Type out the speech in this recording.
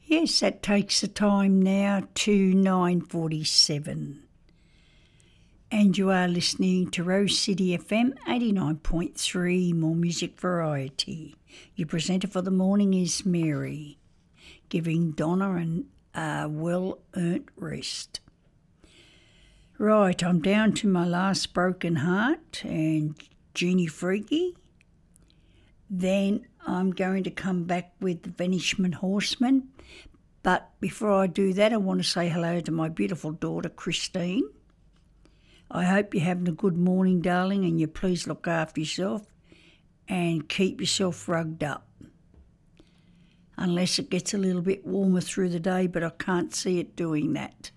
Yes, that takes the time now to 9:47. And you are listening to Rose City FM 89.3, more music variety. Your presenter for the morning is Mary, giving Donna a well-earned rest. Right, I'm down to my last broken heart and Genie Freaky. Then I'm going to come back with the Vanishment Horseman. But before I do that, I want to say hello to my beautiful daughter, Christine. I hope you're having a good morning, darling, and you please look after yourself and keep yourself rugged up. Unless it gets a little bit warmer through the day, but I can't see it doing that.